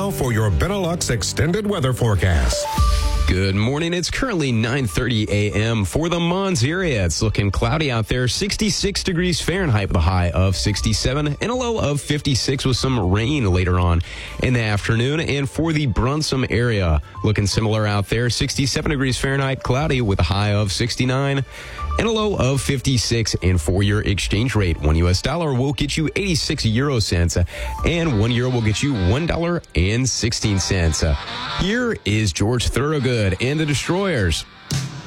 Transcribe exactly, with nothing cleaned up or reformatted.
Now for your Benelux extended weather forecast. Good morning. It's currently nine thirty a.m. for the Mons area. It's looking cloudy out there. sixty-six degrees Fahrenheit with a high of sixty-seven and a low of fifty-six with some rain later on in the afternoon. And for the Brunsum area, looking similar out there. sixty-seven degrees Fahrenheit, cloudy with a high of sixty-nine and a low of fifty-six. And for your exchange rate, one U S dollar will get you eighty-six euro cents and one euro will get you one dollar and sixteen cents. Here is George Thorogood and the Destroyers.